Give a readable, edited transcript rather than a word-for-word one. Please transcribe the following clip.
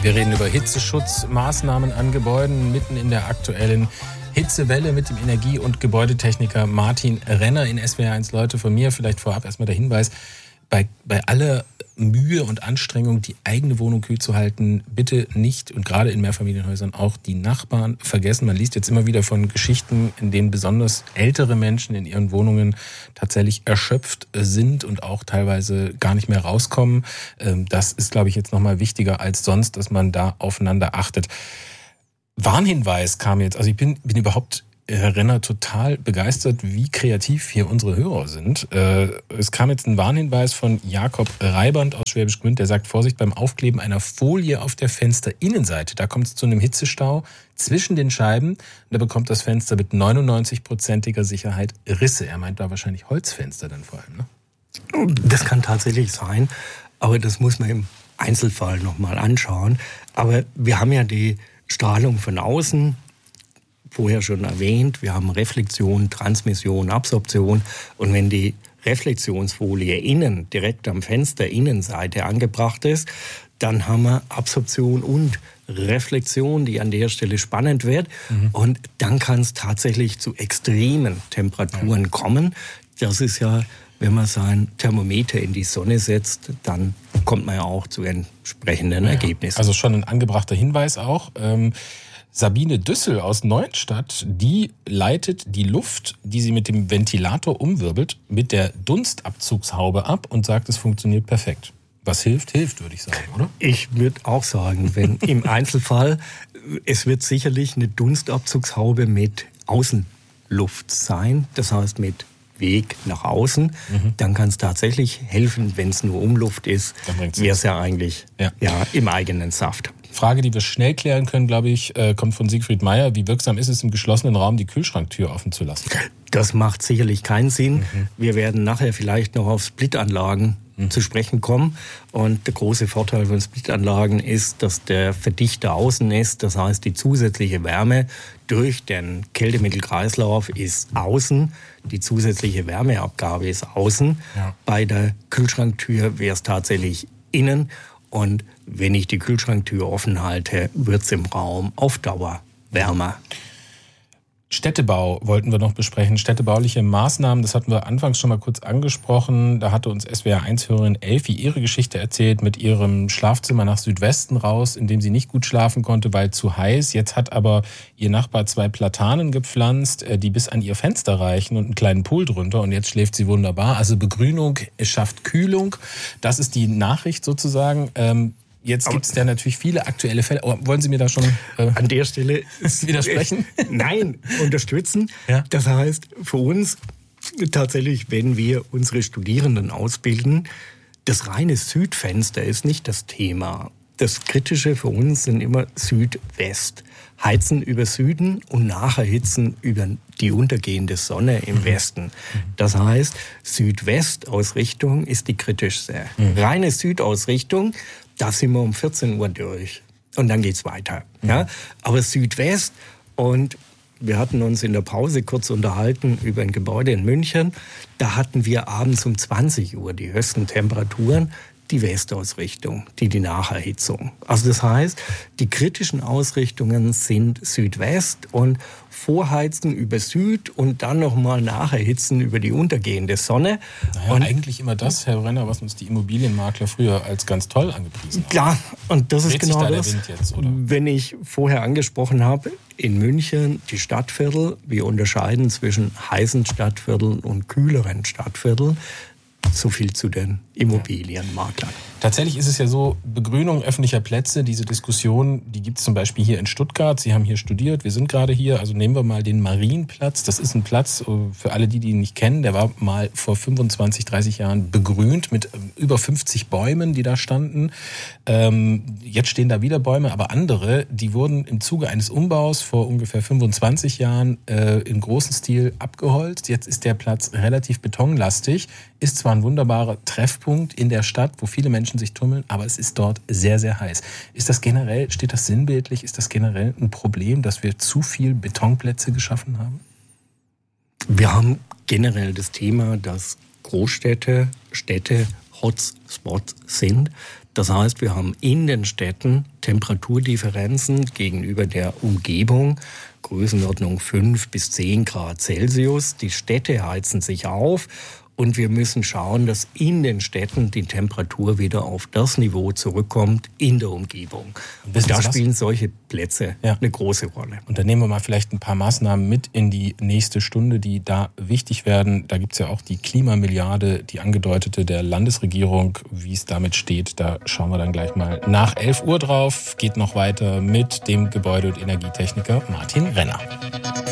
Wir reden über Hitzeschutzmaßnahmen an Gebäuden mitten in der aktuellen Hitzewelle mit dem Energie- und Gebäudetechniker Martin Renner in SWR1. Leute, von mir vielleicht vorab erstmal der Hinweis, bei aller Mühe und Anstrengung, die eigene Wohnung kühl zu halten, bitte nicht und gerade in Mehrfamilienhäusern auch die Nachbarn vergessen. Man liest jetzt immer wieder von Geschichten, in denen besonders ältere Menschen in ihren Wohnungen tatsächlich erschöpft sind und auch teilweise gar nicht mehr rauskommen. Das ist, glaube ich, jetzt nochmal wichtiger als sonst, dass man da aufeinander achtet. Warnhinweis kam jetzt, also ich bin überhaupt, Herr Renner, total begeistert, wie kreativ hier unsere Hörer sind. Es kam jetzt ein Warnhinweis von Jakob Reiband aus Schwäbisch Gmünd, der sagt, Vorsicht beim Aufkleben einer Folie auf der Fensterinnenseite. Da kommt es zu einem Hitzestau zwischen den Scheiben und da bekommt das Fenster mit 99%iger Sicherheit Risse. Er meint da wahrscheinlich Holzfenster dann vor allem, ne? Das kann tatsächlich sein, aber das muss man im Einzelfall nochmal anschauen. Aber wir haben ja die Strahlung von außen, vorher schon erwähnt, wir haben Reflexion, Transmission, Absorption und wenn die Reflexionsfolie innen, direkt am Fenster Innenseite angebracht ist, dann haben wir Absorption und Reflexion, die an der Stelle spannend wird und dann kann es tatsächlich zu extremen Temperaturen kommen. Das ist ja, wenn man sein Thermometer in die Sonne setzt, dann kommt man ja auch zu entsprechenden Ergebnissen. Also schon ein angebrachter Hinweis auch. Sabine Düssel aus Neuenstadt, die leitet die Luft, die sie mit dem Ventilator umwirbelt, mit der Dunstabzugshaube ab und sagt, es funktioniert perfekt. Was hilft, würde ich sagen, oder? Ich würde auch sagen, wenn im Einzelfall, es wird sicherlich eine Dunstabzugshaube mit Außenluft sein, das heißt mit Weg nach außen, dann kann es tatsächlich helfen, wenn es nur Umluft ist, wäre es ja eigentlich im eigenen Saft. Frage, die wir schnell klären können, glaube ich, kommt von Siegfried Meyer. Wie wirksam ist es, im geschlossenen Raum die Kühlschranktür offen zu lassen? Das macht sicherlich keinen Sinn. Wir werden nachher vielleicht noch auf Splitanlagen zu sprechen kommen. Und der große Vorteil von Splitanlagen ist, dass der Verdichter außen ist. Das heißt, die zusätzliche Wärme durch den Kältemittelkreislauf ist außen. Die zusätzliche Wärmeabgabe ist außen. Ja. Bei der Kühlschranktür wäre es tatsächlich innen. Und wenn ich die Kühlschranktür offen halte, wird es im Raum auf Dauer wärmer. Städtebau wollten wir noch besprechen. Städtebauliche Maßnahmen, das hatten wir anfangs schon mal kurz angesprochen. Da hatte uns SWR1-Hörerin Elfi ihre Geschichte erzählt mit ihrem Schlafzimmer nach Südwesten raus, in dem sie nicht gut schlafen konnte, weil zu heiß. Jetzt hat aber ihr Nachbar 2 Platanen gepflanzt, die bis an ihr Fenster reichen und einen kleinen Pool drunter. Und jetzt schläft sie wunderbar. Also Begrünung schafft Kühlung. Das ist die Nachricht sozusagen. Jetzt gibt es da natürlich viele aktuelle Fälle. Oh, wollen Sie mir da schon an der Stelle widersprechen? Nein, unterstützen. Ja. Das heißt, für uns tatsächlich, wenn wir unsere Studierenden ausbilden, das reine Südfenster ist nicht das Thema. Das Kritische für uns sind immer Südwest. Heizen über Süden und nachher hitzen über die untergehende Sonne im Westen. Das heißt, Südwestausrichtung ist die kritischste. Reine Südausrichtung, da sind wir um 14 Uhr durch. Und dann geht's weiter. Ja? Aber Südwest, und wir hatten uns in der Pause kurz unterhalten über ein Gebäude in München, da hatten wir abends um 20 Uhr die höchsten Temperaturen, die Westausrichtung, die Nacherhitzung. Also das heißt, die kritischen Ausrichtungen sind Südwest und vorheizen über Süd und dann nochmal nacherhitzen über die untergehende Sonne. Naja, und eigentlich immer das, Herr Renner, was uns die Immobilienmakler früher als ganz toll angepriesen haben. Klar, und das ist genau das, der Wind jetzt, oder? Wenn ich vorher angesprochen habe, in München die Stadtviertel, wir unterscheiden zwischen heißen Stadtvierteln und kühleren Stadtvierteln. So viel zu den Immobilienmaklern. Tatsächlich ist es ja so, Begrünung öffentlicher Plätze, diese Diskussion, die gibt es zum Beispiel hier in Stuttgart. Sie haben hier studiert, wir sind gerade hier. Also nehmen wir mal den Marienplatz. Das ist ein Platz, für alle, die ihn nicht kennen, der war mal vor 25, 30 Jahren begrünt mit über 50 Bäumen, die da standen. Jetzt stehen da wieder Bäume, aber andere, die wurden im Zuge eines Umbaus vor ungefähr 25 Jahren im großen Stil abgeholzt. Jetzt ist der Platz relativ betonlastig, ist zwar ein wunderbarer Treffpunkt in der Stadt, wo viele Menschen sich tummeln, aber es ist dort sehr, sehr heiß. Ist das generell, steht das sinnbildlich, ist das generell ein Problem, dass wir zu viel Betonplätze geschaffen haben? Wir haben generell das Thema, dass Großstädte, Städte Hotspots sind. Das heißt, wir haben in den Städten Temperaturdifferenzen gegenüber der Umgebung, Größenordnung 5 bis 10 Grad Celsius. Die Städte heizen sich auf und wir müssen schauen, dass in den Städten die Temperatur wieder auf das Niveau zurückkommt in der Umgebung. Und da spielen solche Plätze eine große Rolle. Und dann nehmen wir mal vielleicht ein paar Maßnahmen mit in die nächste Stunde, die da wichtig werden. Da gibt es ja auch die Klimamilliarde, die angedeutete der Landesregierung. Wie es damit steht, da schauen wir dann gleich mal nach 11 Uhr drauf. Geht noch weiter mit dem Gebäude- und Energietechniker Martin Renner.